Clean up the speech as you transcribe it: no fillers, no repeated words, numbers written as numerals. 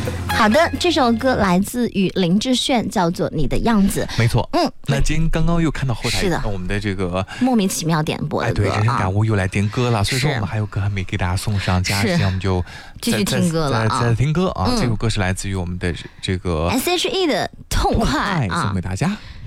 好的，这首歌来自于林志炫，叫做《你的样子》。 没错，那今天刚刚又看到后台是的， 我们的这个莫名其妙点播的歌， 对，人生感悟又来点歌了，所以说我们还有歌还没给大家送上，接下来我们就继续听歌了再听歌啊。这首歌是来自于我们的这个 SHE 的《痛快》 送给大家。